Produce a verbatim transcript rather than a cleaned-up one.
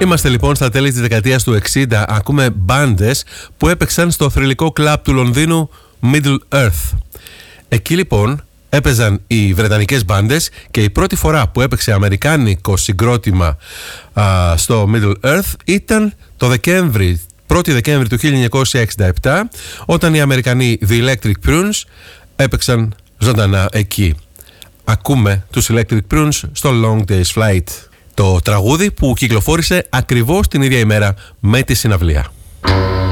Είμαστε λοιπόν στα τέλη της δεκαετίας του εξήντα. Ακούμε μπάντες που έπαιξαν στο θρυλικό κλαμπ του Λονδίνου Middle Earth. Εκεί λοιπόν έπαιζαν οι βρετανικές μπάντες και η πρώτη φορά που έπαιξε αμερικάνικο συγκρότημα α, στο Middle Earth ήταν το Δεκέμβρη, πρώτη Δεκέμβρη του χίλια εννιακόσια εξήντα επτά, όταν οι Αμερικανοί The Electric Prunes έπαιξαν ζωντανά εκεί. Ακούμε τους Electric Prunes στο Long Day's Flight, το τραγούδι που κυκλοφόρησε ακριβώς την ίδια ημέρα με τη συναυλία.